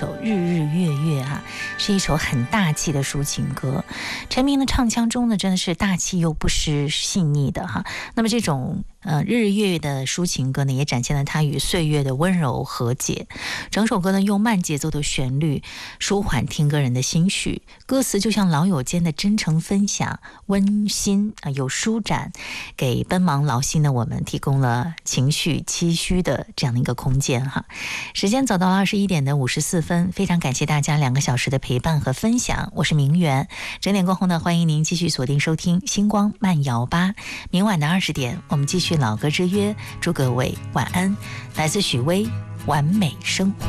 首《日日月月》啊，是一首很大气的抒情歌。陈明的唱腔中呢，真的是大气又不失细腻的哈。那么这种日日月月的抒情歌呢，也展现了他与岁月的温柔和解。整首歌呢，用慢节奏的旋律舒缓听歌人的心绪，歌词就像老友间的真诚分享，温馨有舒展，给奔忙劳心的我们提供了情绪期许的这样的一个空间哈。时间走到了21:54，非常感谢大家2个小时的陪伴和分享，我是明媛。整点过后呢，欢迎您继续锁定收听星光慢摇吧。明晚的20点，我们继续老歌之约，祝各位晚安。来自许巍，完美生活。